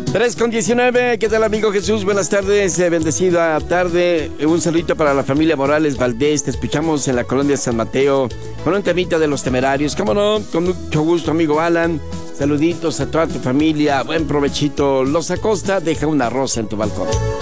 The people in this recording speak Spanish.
3:19, ¿qué tal amigo Jesús? Buenas tardes, bendecida tarde. Un saludito para la familia Morales Valdés. Te escuchamos en la colonia San Mateo con un temita de Los Temerarios. ¿Cómo no? Con mucho gusto, amigo Alan. Saluditos a toda tu familia. Buen provechito. Los Acosta, deja una rosa en tu balcón.